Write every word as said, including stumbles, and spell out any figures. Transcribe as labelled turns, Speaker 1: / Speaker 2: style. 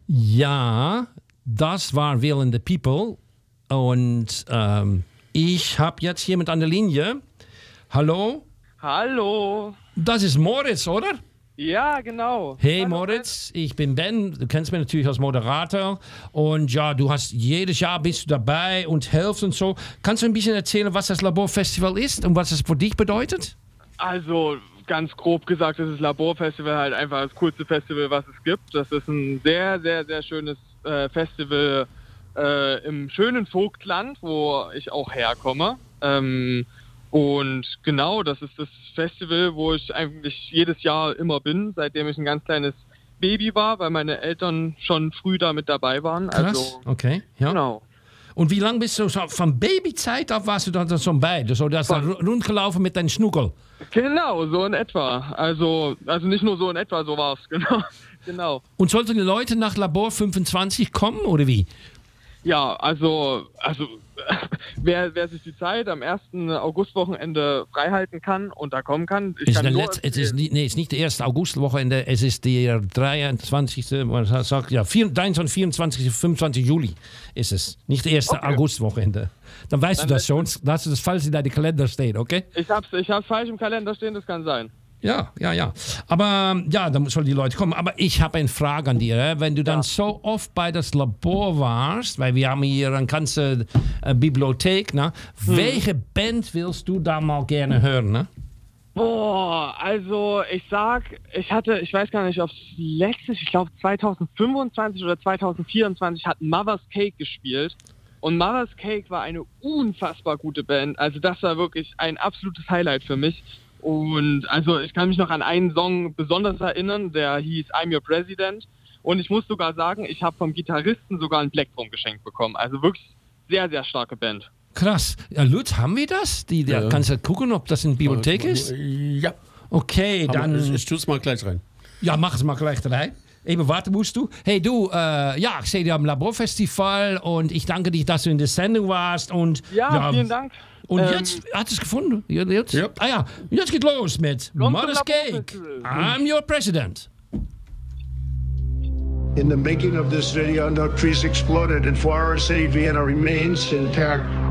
Speaker 1: Ja, das war Will and the People. Und ähm, ich habe jetzt jemand an der Linie. Hallo?
Speaker 2: Hallo.
Speaker 1: Das ist Moritz, oder?
Speaker 2: Ja, genau.
Speaker 1: Hey
Speaker 2: Hallo,
Speaker 1: Moritz, ich bin Ben. Du kennst mich natürlich als Moderator. Und ja, du hast jedes Jahr bist du dabei und helfst und so. Kannst du ein bisschen erzählen, was das Laborfestival ist und was es für dich bedeutet?
Speaker 2: Also, ganz grob gesagt, ist das Laborfestival halt einfach das coolste Festival, was es gibt. Das ist ein sehr, sehr, sehr schönes äh, Festival äh, im schönen Vogtland, wo ich auch herkomme. Ähm, und genau, das ist das Festival, wo ich eigentlich jedes Jahr immer bin, seitdem ich ein ganz kleines Baby war, weil meine Eltern schon früh damit dabei waren.
Speaker 1: Krass,
Speaker 2: Also,
Speaker 1: okay. Ja.
Speaker 2: genau.
Speaker 1: Und wie lange bist du so, von Babyzeit auf warst du dann schon bei? So, du hast da rundgelaufen mit deinem Schnuckel.
Speaker 2: Genau, so in etwa. Also, also nicht nur so in etwa, so war es, genau. genau.
Speaker 1: Und sollten die Leute nach Labor fünfundzwanzig kommen oder wie?
Speaker 2: Ja, also, also wer, wer sich die Zeit am ersten Augustwochenende freihalten kann und da kommen kann, ich
Speaker 1: Es
Speaker 2: kann
Speaker 1: ist,
Speaker 2: nur
Speaker 1: Letz-, es ist, nicht, nee, es ist nicht der erste Augustwochenende, es ist der dreiundzwanzigste. Man sagt, ja, dreiundzwanzigste, vierundzwanzigste, fünfundzwanzigste Juli ist es. Nicht der erste
Speaker 2: Okay.
Speaker 1: Augustwochenende. Dann weißt
Speaker 2: Dann
Speaker 1: du das schon, dass das falsch in deinem Kalender steht, okay?
Speaker 2: Ich hab's, ich hab's falsch im Kalender stehen, das kann sein.
Speaker 1: Ja, ja, ja. Aber ja, da sollen die Leute kommen. Aber ich habe eine Frage an dir. Hè? Wenn du dann
Speaker 2: Ja.
Speaker 1: so oft bei das Labor warst, weil wir haben hier eine ganze äh, Bibliothek, ne?
Speaker 2: Hm.
Speaker 1: Welche Band willst du da mal gerne hören? Ne?
Speaker 2: Boah, also ich sag, ich hatte, ich weiß gar nicht, ob es letztes, ich glaube zweitausendfünfundzwanzig oder zweitausendvierundzwanzig hat Mother's Cake gespielt. Und Mother's Cake war eine unfassbar gute Band. Also das war wirklich ein absolutes Highlight für mich. Und also ich kann mich noch an einen Song besonders erinnern, der hieß I'm Your President. Und ich muss sogar sagen, ich habe vom Gitarristen sogar ein Plektrum geschenkt bekommen. Also wirklich sehr, sehr starke Band.
Speaker 1: Krass. Ja, Lutz, haben wir das? Die, ja. Kannst du gucken, ob das in der Bibliothek ist?
Speaker 3: Ja.
Speaker 1: Okay,
Speaker 3: Aber
Speaker 1: dann...
Speaker 3: Ich, ich tue es mal gleich rein.
Speaker 1: Ja, mach es mal gleich rein. Eben warten musst du. Hey du, äh, ja, ich sehe dich am Laborfestival und ich danke dich, dass du in der Sendung warst. Und,
Speaker 2: Ja,
Speaker 1: ja
Speaker 2: vielen Dank.
Speaker 1: Und
Speaker 2: Ähm,
Speaker 1: jetzt hat es gefunden. Jetzt?
Speaker 3: Ja.
Speaker 1: Ah ja, jetzt geht los mit
Speaker 2: Kommt
Speaker 1: Mother's
Speaker 2: zum
Speaker 1: Cake.
Speaker 2: Laborfestival.
Speaker 1: I'm your president.
Speaker 4: In the making of this video, no trees exploded and four hour city Vienna remains intact.